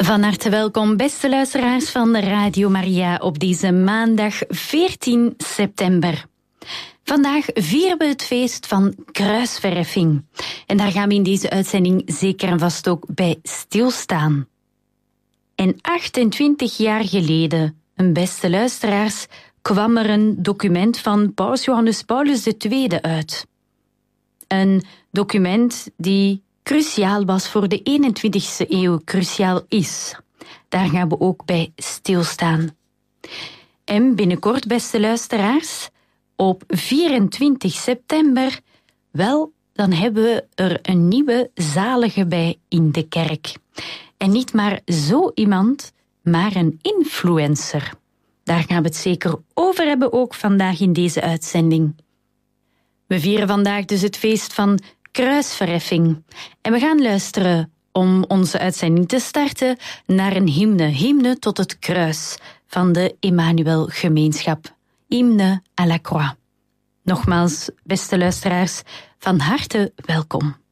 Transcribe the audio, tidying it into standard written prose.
Van harte welkom, beste luisteraars van Radio Maria, op deze maandag 14 september. Vandaag vieren we het feest van kruisverheffing. En daar gaan we in deze uitzending zeker en vast ook bij stilstaan. En 28 jaar geleden, beste luisteraars, kwam er een document van Paus Johannes Paulus II uit. Een document die cruciaal was voor de 21e eeuw, cruciaal is. Daar gaan we ook bij stilstaan. En binnenkort, beste luisteraars, op 24 september, wel, dan hebben we er een nieuwe zalige bij in de kerk. En niet maar zo iemand, maar een influencer. Daar gaan we het zeker over hebben, ook vandaag in deze uitzending. We vieren vandaag dus het feest van kruisverheffing. En we gaan luisteren, om onze uitzending te starten, naar een hymne tot het kruis van de Emmanuel Gemeenschap. Hymne à la croix. Nogmaals, beste luisteraars, van harte welkom.